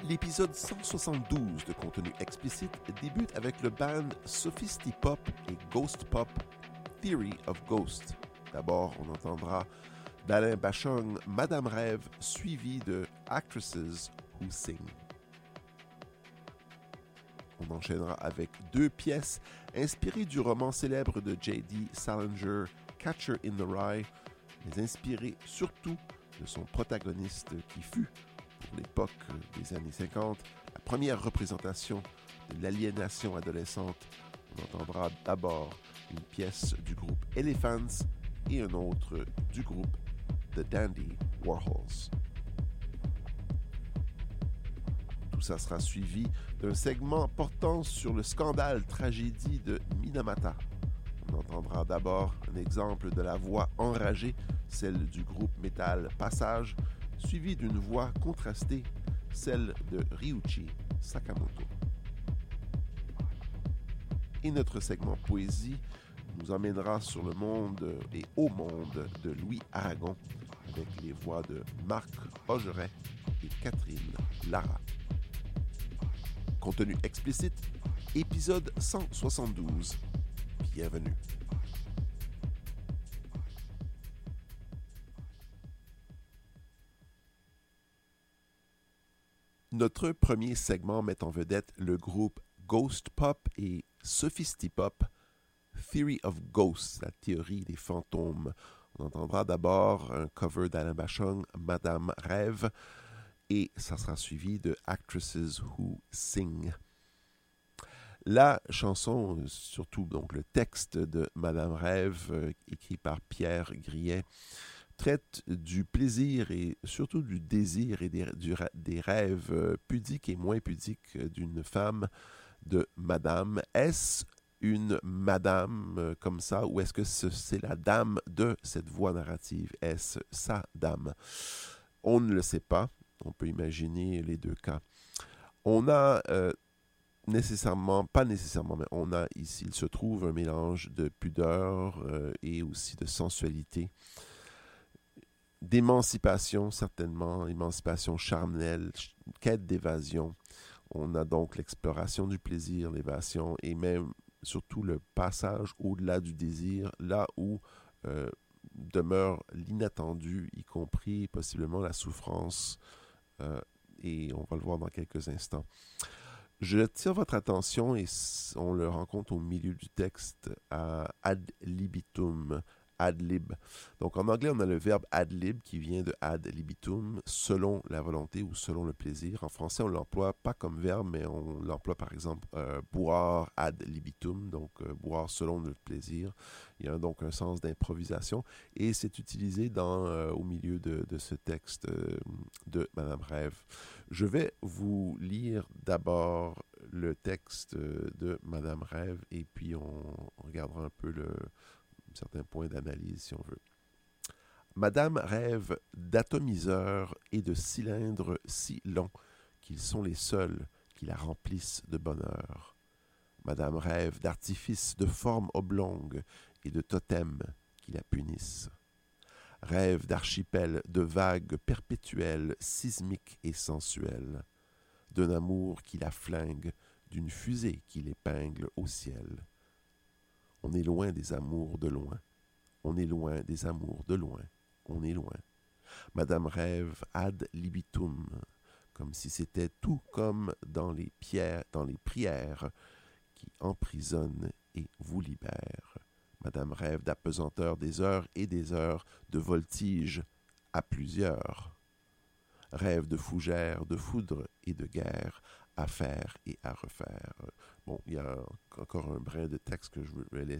L'épisode 172 de contenu explicite débute avec le band Sophistipop et Ghost Pop Theory of Ghost. D'abord, on entendra d'Alain Bachung Madame Rêve, suivi de Actresses Who Sing. On enchaînera avec deux pièces inspirées du roman célèbre de J.D. Salinger, Catcher in the Rye, mais inspirées surtout de son protagoniste qui fut, pour l'époque des années 50, la première représentation de l'aliénation adolescente. On entendra d'abord une pièce du groupe Elephants et un autre du groupe The Dandy Warhols. Tout ça sera suivi d'un segment portant sur le scandale tragédie de Minamata. On entendra d'abord un exemple de la voix enragée, celle du groupe métal Passage, suivie d'une voix contrastée, celle de Ryuichi Sakamoto. Et notre segment poésie nous emmènera sur le monde et au monde de Louis Aragon, avec les voix de Marc Augeret et Catherine Lara. Contenu explicite, épisode 172. Bienvenue. Notre premier segment met en vedette le groupe Ghost Pop et Sophistipop, Theory of Ghosts, la théorie des fantômes. On entendra d'abord un cover d'Alain Bachung, Madame Rêve, et ça sera suivi de Actresses Who Sing. La chanson, surtout donc le texte de Madame Rêve, écrit par Pierre Grillet, traite du plaisir et surtout du désir et des rêves pudiques et moins pudiques d'une femme, de Madame. Est-ce une Madame comme ça, ou est-ce que c'est la dame de cette voix narrative? Est-ce sa dame? On ne le sait pas. On peut imaginer les deux cas. On a pas nécessairement, mais on a ici, il se trouve un mélange de pudeur et aussi de sensualité, d'émancipation certainement, émancipation charnelle, quête d'évasion. On a donc l'exploration du plaisir, l'évasion et même surtout le passage au-delà du désir, là où demeure l'inattendu, y compris possiblement la souffrance, et on va le voir dans quelques instants. Je tire votre attention, et on le rencontre au milieu du texte, à ad libitum, ad lib. Donc en anglais, on a le verbe ad lib qui vient de ad libitum, selon la volonté ou selon le plaisir. En français, on ne l'emploie pas comme verbe, mais on l'emploie par exemple boire ad libitum, donc boire selon le plaisir. Il y a donc un sens d'improvisation et c'est utilisé au milieu de ce texte de Madame Rêve. Je vais vous lire d'abord le texte de Madame Rêve et puis on regardera un peu certains points d'analyse si on veut. Madame rêve d'atomiseurs et de cylindres si longs qu'ils sont les seuls qui la remplissent de bonheur. Madame rêve d'artifices de formes oblongues et de totems qui la punissent. Rêve d'archipels de vagues perpétuelles, sismiques et sensuelles, d'un amour qui la flingue, d'une fusée qui l'épingle au ciel. On est loin des amours de loin. On est loin des amours de loin. On est loin. Madame rêve ad libitum, comme si c'était tout comme dans les prières qui emprisonnent et vous libèrent. Madame rêve d'apesanteur des heures et des heures, de voltige à plusieurs. Rêve de fougères, de foudre et de guerre, à faire et à refaire. Bon, il y a encore un brin de texte que je vais